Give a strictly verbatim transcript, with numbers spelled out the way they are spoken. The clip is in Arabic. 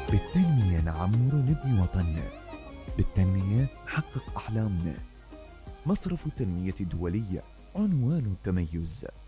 بالتنمية نعمر ونبني وطننا، بالتنمية نحقق أحلامنا. مصرف التنمية الدولية، عنوان التميز.